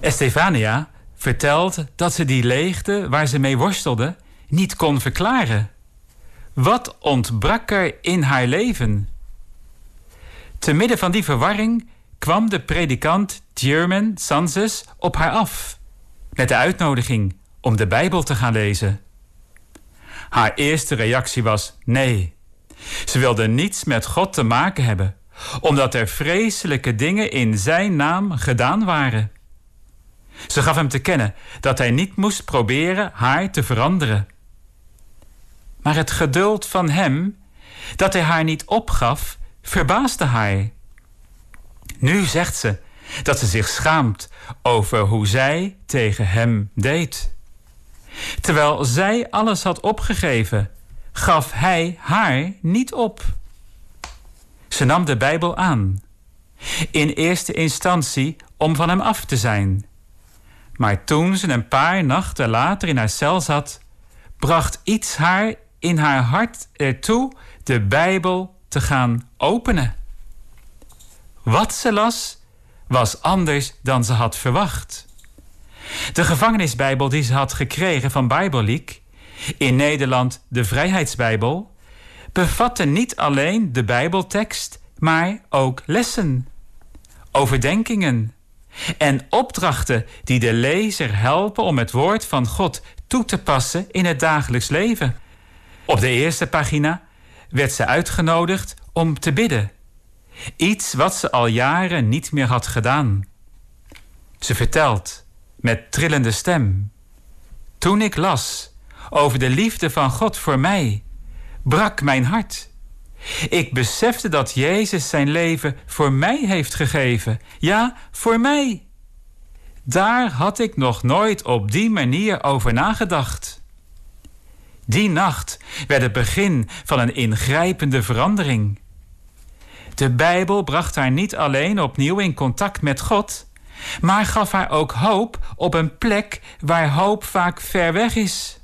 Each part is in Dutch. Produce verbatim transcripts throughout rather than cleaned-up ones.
Estefania vertelt dat ze die leegte waar ze mee worstelde niet kon verklaren. Wat ontbrak er in haar leven? Te midden van die verwarring kwam de predikant German Sanses op haar af met de uitnodiging om de Bijbel te gaan lezen. Haar eerste reactie was nee. Ze wilde niets met God te maken hebben, omdat er vreselijke dingen in zijn naam gedaan waren. Ze gaf hem te kennen dat hij niet moest proberen haar te veranderen. Maar het geduld van hem, dat hij haar niet opgaf, verbaasde haar. Nu zegt ze dat ze zich schaamt over hoe zij tegen hem deed. Terwijl zij alles had opgegeven, gaf hij haar niet op. Ze nam de Bijbel aan. In eerste instantie om van hem af te zijn. Maar toen ze een paar nachten later in haar cel zat, bracht iets haar in haar hart ertoe de Bijbel te gaan openen. Wat ze las, was anders dan ze had verwacht. De gevangenisbijbel die ze had gekregen van Bijbelliek, in Nederland de Vrijheidsbijbel, bevatte niet alleen de Bijbeltekst, maar ook lessen, overdenkingen en opdrachten die de lezer helpen om het woord van God toe te passen in het dagelijks leven. Op de eerste pagina werd ze uitgenodigd om te bidden. Iets wat ze al jaren niet meer had gedaan. Ze vertelt met trillende stem: toen ik las over de liefde van God voor mij, brak mijn hart. Ik besefte dat Jezus zijn leven voor mij heeft gegeven. Ja, voor mij. Daar had ik nog nooit op die manier over nagedacht. Die nacht werd het begin van een ingrijpende verandering. De Bijbel bracht haar niet alleen opnieuw in contact met God, maar gaf haar ook hoop op een plek waar hoop vaak ver weg is.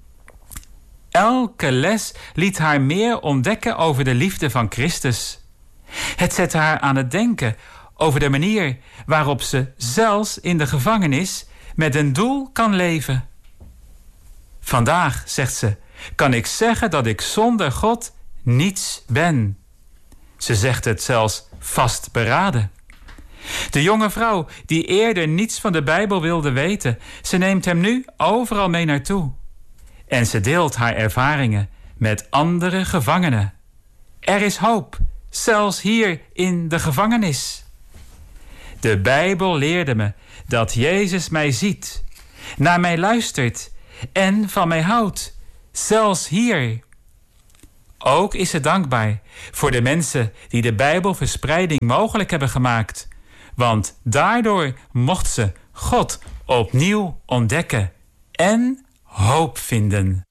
Elke les liet haar meer ontdekken over de liefde van Christus. Het zette haar aan het denken over de manier waarop ze zelfs in de gevangenis met een doel kan leven. Vandaag, zegt ze, kan ik zeggen dat ik zonder God niets ben. Ze zegt het zelfs vastberaden. De jonge vrouw die eerder niets van de Bijbel wilde weten, ze neemt hem nu overal mee naartoe. En ze deelt haar ervaringen met andere gevangenen. Er is hoop, zelfs hier in de gevangenis. De Bijbel leerde me dat Jezus mij ziet, naar mij luistert en van mij houdt, zelfs hier. Ook is ze dankbaar voor de mensen die de Bijbelverspreiding mogelijk hebben gemaakt. Want daardoor mocht ze God opnieuw ontdekken en hoop vinden.